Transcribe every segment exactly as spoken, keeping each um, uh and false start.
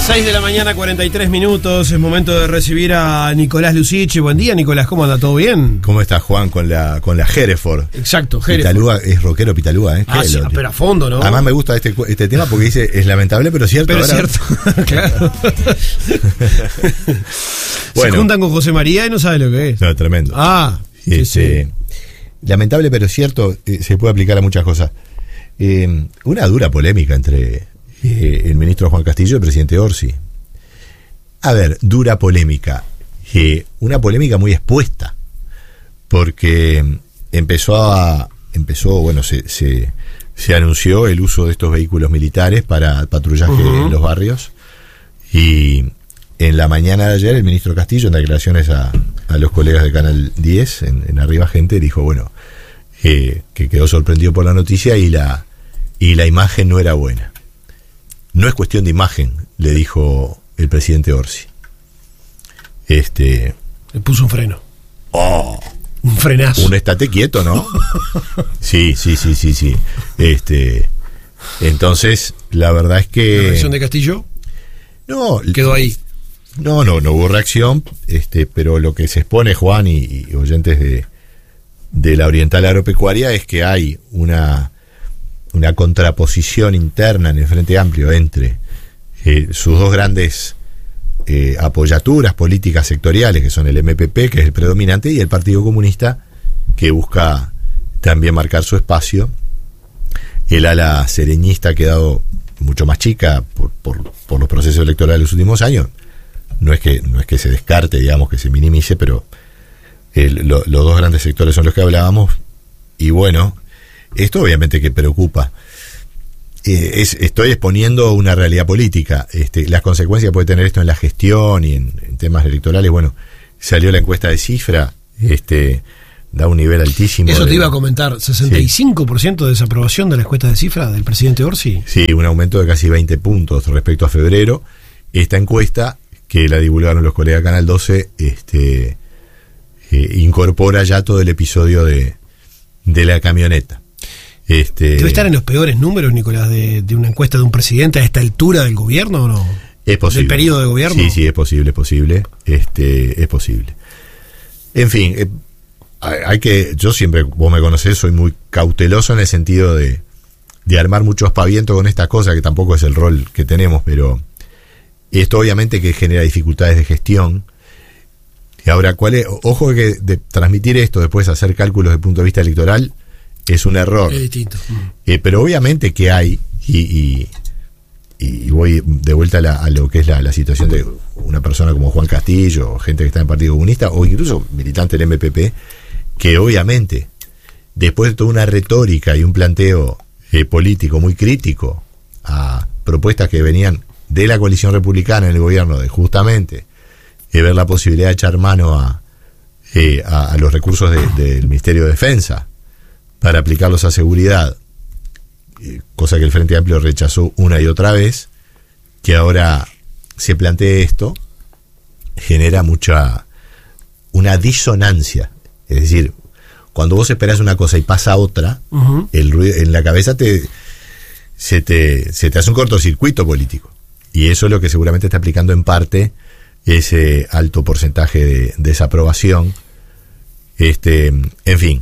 seis de la mañana, cuarenta y tres minutos. Es momento de recibir a Nicolás Lucich. Buen día, Nicolás. ¿Cómo anda? ¿Todo bien? ¿Cómo estás, Juan? Con la con la Hereford. Exacto, Hereford. Pitalúa, es rockero Pitalúa, ¿eh? Ah, sí, lo, pero a fondo, ¿no? Además me gusta este, este tema porque dice, es lamentable, pero cierto. Pero es ahora... cierto, claro. Bueno. Se juntan con José María y no sabe lo que es. No, tremendo. Ah, este, sí, sí. Lamentable, pero cierto, eh, se puede aplicar a muchas cosas. Eh, una dura polémica entre eh, el ministro Juan Castillo y el presidente Orsi. A ver, dura polémica. Eh, una polémica muy expuesta. Porque empezó a. Empezó, bueno, se, se, se anunció el uso de estos vehículos militares para patrullaje uh-huh. en los barrios. Y en la mañana de ayer, el ministro Castillo, en declaraciones a, a los colegas de Canal diez, en, en Arriba Gente, dijo, bueno, eh, que quedó sorprendido por la noticia y la, y la imagen no era buena. No es cuestión de imagen, le dijo el presidente Orsi. Este. Le puso un freno. Oh, un frenazo. Un estate quieto, ¿no? Sí, sí, sí, sí, sí. Este. Entonces, la verdad es que. ¿La reacción de Castillo? No. Quedó ahí. No, no, no hubo reacción, este, pero lo que se expone, Juan, y, y oyentes de, de la Oriental Agropecuaria, es que hay una, una contraposición interna en el Frente Amplio entre eh, sus dos grandes eh, apoyaturas políticas sectoriales, que son el M P P, que es el predominante, y el Partido Comunista, que busca también marcar su espacio. El ala sereñista ha quedado mucho más chica por, por, por los procesos electorales de los últimos años. No es que no es que se descarte, digamos, que se minimice, pero el, lo, los dos grandes sectores son los que hablábamos. Y bueno, esto obviamente que preocupa. Eh, es, estoy exponiendo una realidad política. Este, las consecuencias que puede tener esto en la gestión y en, en temas electorales. Bueno, salió la encuesta de Cifra, este, da un nivel altísimo. Eso de, te iba a comentar, sesenta y cinco por ciento sí. de desaprobación de la encuesta de Cifra del presidente Orsi. Sí, un aumento de casi veinte puntos respecto a febrero. Esta encuesta, que la divulgaron los colegas de Canal doce, este, eh, incorpora ya todo el episodio de, de la camioneta. Este, ¿Debe estar en los peores números, Nicolás, de, de una encuesta de un presidente a esta altura del gobierno o no? Es posible. ¿Del periodo de gobierno? Sí, sí, es posible, es posible. Este, es posible. En fin, eh, hay que, yo siempre, vos me conocés, soy muy cauteloso en el sentido de, de armar mucho aspaviento con estas cosas, que tampoco es el rol que tenemos, pero esto obviamente que genera dificultades de gestión. Y ahora, ¿cuál es? Ojo que de transmitir esto después hacer cálculos desde el punto de vista electoral es un error. Es distinto. Eh, pero obviamente que hay, y, y, y voy de vuelta a, la, a lo que es la, la situación de una persona como Juan Castillo, o gente que está en el Partido Comunista, o incluso militante del M P P, que obviamente, después de toda una retórica y un planteo eh, político muy crítico a propuestas que venían de la coalición republicana en el gobierno, de justamente eh, ver la posibilidad de echar mano a, eh, a, a los recursos de, del Ministerio de Defensa para aplicarlos a seguridad, eh, cosa que el Frente Amplio rechazó una y otra vez, que ahora se plantee esto, genera mucha, una disonancia. Es decir, cuando vos esperás una cosa y pasa otra, uh-huh. el ruido en la cabeza te se te se te hace un cortocircuito político. Y eso es lo que seguramente está aplicando en parte ese alto porcentaje de desaprobación. Este, en fin.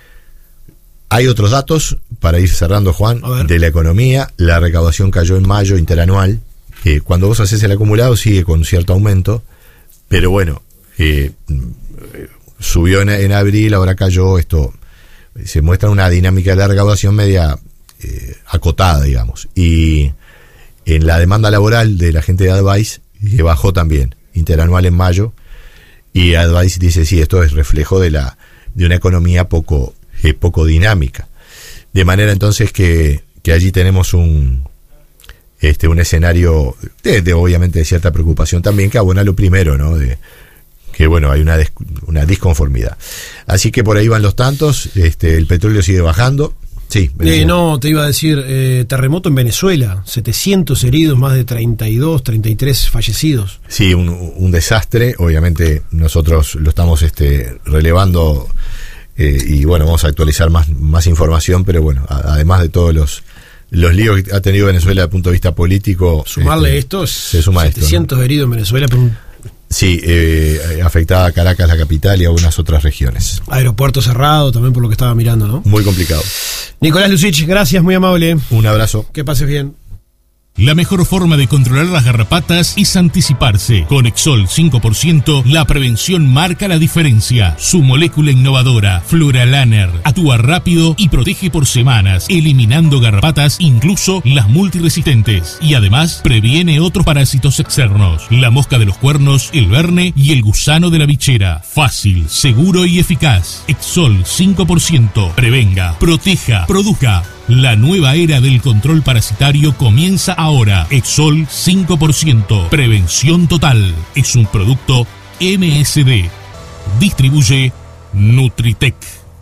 Hay otros datos para ir cerrando, Juan, de la economía. La recaudación cayó en mayo interanual. Eh, cuando vos haces el acumulado sigue con cierto aumento, pero bueno, eh, subió en, en abril, ahora cayó. Esto se muestra una dinámica de la recaudación media eh, acotada, digamos. Y en la demanda laboral de la gente de Advice, que bajó también, interanual en mayo, y Advice dice, sí, esto es reflejo de la de una economía poco, eh, poco dinámica. De manera entonces que, que allí tenemos un este un escenario de, de obviamente de cierta preocupación también, que abona lo primero, ¿no? De que bueno, hay una, des, una disconformidad. Así que por ahí van los tantos, este el petróleo sigue bajando. Sí, eh, no, te iba a decir, eh, terremoto en Venezuela, setecientos heridos, más de treinta y dos, treinta y tres fallecidos. Sí, un, un desastre. Obviamente nosotros lo estamos este, relevando eh, y bueno, vamos a actualizar más, más información, pero bueno, a, además de todos los los líos que ha tenido Venezuela desde el punto de vista político. Sumarle este, esto, se suma setecientos esto, ¿no? heridos en Venezuela por un... Sí, eh, afectada a Caracas, la capital, y a algunas otras regiones. Aeropuerto cerrado también por lo que estaba mirando, ¿no? Muy complicado. Nicolás Lucich, gracias, muy amable. Un abrazo. Que pases bien. La mejor forma de controlar las garrapatas es anticiparse. Con Exol cinco por ciento, la prevención marca la diferencia. Su molécula innovadora, Fluralaner, actúa rápido y protege por semanas, eliminando garrapatas, incluso las multiresistentes. Y además, previene otros parásitos externos. La mosca de los cuernos, el verne y el gusano de la bichera. Fácil, seguro y eficaz. Exol cinco por ciento. Prevenga, proteja, produzca. La nueva era del control parasitario comienza ahora. Exol cinco por ciento. Prevención total. Es un producto M S D. Distribuye Nutritec.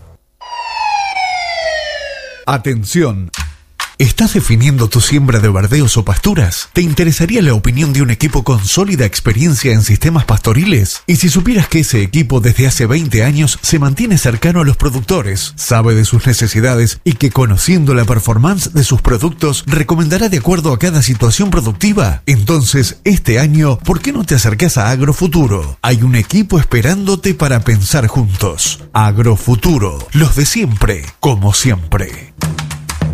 Atención. ¿Estás definiendo tu siembra de verdeos o pasturas? ¿Te interesaría la opinión de un equipo con sólida experiencia en sistemas pastoriles? Y si supieras que ese equipo desde hace veinte años se mantiene cercano a los productores, sabe de sus necesidades y que conociendo la performance de sus productos recomendará de acuerdo a cada situación productiva? Entonces, este año, ¿por qué no te acercas a Agrofuturo? Hay un equipo esperándote para pensar juntos. Agrofuturo, los de siempre, como siempre.